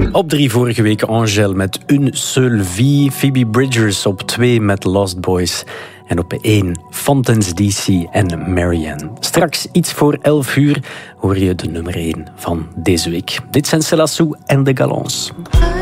Op 3 vorige week Angèle met Une Seule Vie. Phoebe Bridgers op 2 met Lost Boys. En op 1 Fontaine's DC en Marianne. Straks iets voor 11 uur hoor je de nummer 1 van deze week. Dit zijn Selassou en de Galons.